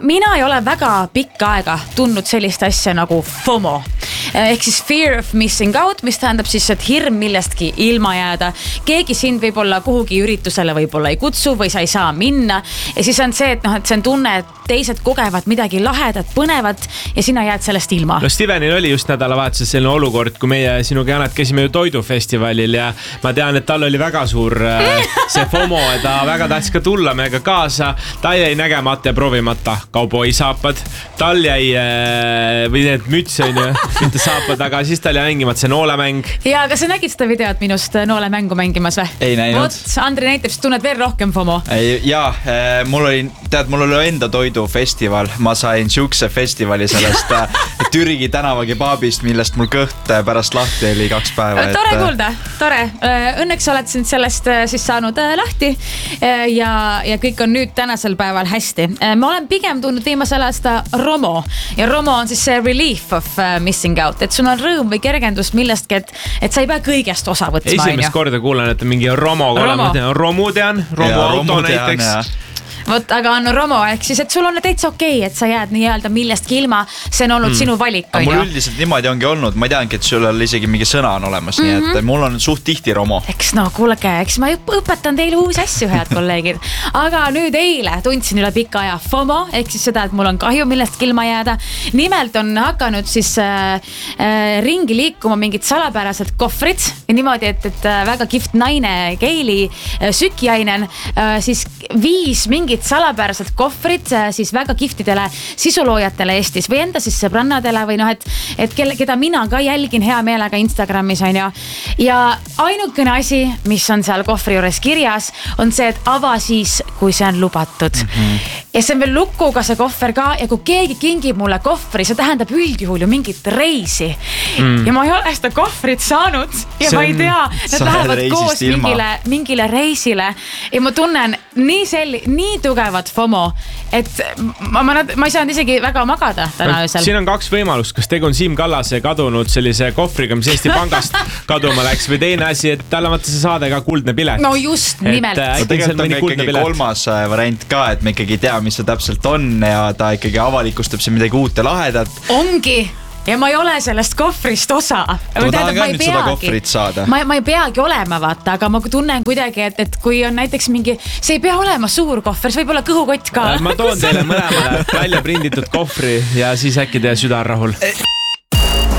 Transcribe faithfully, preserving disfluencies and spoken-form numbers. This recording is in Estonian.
mina ei ole väga pikka aega tundnud sellist asja nagu FOMO. Ehk siis fear of missing out, mis tähendab siis, et hirm millestki ilma jääda. Keegi sind võib-olla kuhugi üritusele võib-olla ei kutsu või sa ei saa minna. Ja siis on see, et, noh, et see on tunne, et teised kogevad midagi lahedat, põnevat ja sina jääd sellest ilma. No Stevenil oli just nädalavahetuses selline olukord, kui meie sinuga Janet käisime ju toidufestivalil ja ma tean, et tal oli väga suur see FOMO ja ta väga tahtis ka tulla meiega kaasa. Ta jäi nägemata ja proovimata kauboi saapad. Tal jäi, või need müts on ju, mitte saapad, aga siis tal jäi mängimata see noolemäng. Ja, aga sa nägid seda videot minust noolemängu mängimas või? Ei näinud. Vot, Andri näitab, siis tunned veel rohkem FOMO. Ja, mul oli, tead, mul oli enda toidufestival. Ma sain siukse festivali sellest Türgi tänava kebaabist, millest mul kõht pärast lahti oli kaks päeva. Tore kuulda, tore. Õnneks oled sind sellest siis saanud lahti ja, ja kõik on nüüd tänasel päeval hästi. Ma olen pigem tundnud viimasel aasta ROMO ja ROMO on siis see relief of missing out, et sul on rõõm või kergendus millestki, et, et sa ei pea kõigest osa võtma. Esimest korda kuulen, et mingi ROMO, Romo. Romu tean, Romu auto näiteks. Vot, aga on ROMO, ehk siis, et sul on täitsa okei, okay, et sa jääd nii-öelda millestki ilma, see on olnud mm. sinu valik. Aga mul üldiselt niimoodi ongi olnud, ma teangi, et sul on isegi mingi sõna on olemas, mm -hmm. nii et mul on suht tihti ROMO. Eks no, kuulge, eks ma õpetan teile uusi asju, head kolleegid. Aga nüüd eile tundsin üle pika aja FOMO, ehk siis seda, et mul on kahju millestki ilma jääda. Nimelt on hakanud siis äh, äh, ringi liikuma mingid salapärased kohvrid ja niimoodi, et, et väga kihvt naine Keili äh, Sükiainen äh, siis viis mingid salapärased kohvrid siis väga kihtidele sisuloojatele Eestis või enda siis sõbrannadele või noh, et, et kelle, keda mina ka jälgin hea meelega Instagramis on ju. Ja ainukene asi, mis on seal kohvri juures kirjas, on see, et ava siis, kui see on lubatud. Mm-hmm. Ja see on veel lukuga see kohver ka ja kui keegi kingib mulle kohvri, see tähendab üldjuhul ju mingit reisi. Mm. Ja ma ei ole seda kohvrit saanud ja see ma ei tea, nad lähevad koos mingile, mingile reisile ja ma tunnen nii selli, nii tugevat FOMO, et ma, ma, ma ei saanud isegi väga magada täna öösel. Siin on kaks võimalust, kas tegu on Siim Kallase kadunud sellise kohvriga, mis Eesti Pangast kaduma läks või teine asi, et tal on see saade ka kuldne pilet. No just, nimelt. No, tegelikult on ikkagi pilet. Kolmas variant ka, et me ikkagi tea, mis see täpselt on ja ta ikkagi avalikustab see midagi uut ja lahedat. Ongi. Ja ma ei ole sellest kohvrist osa. Ma tahan ka nüüd seda kohvrit saada. Ma, ma ei peagi olema, vaata, aga ma tunnen kuidagi, et, et kui on näiteks mingi, see ei pea olema suur kohver, see võib olla kõhukott ka. Ma toon teile mõlemale välja prinditud kohvri ja siis äkki teie süda rahul.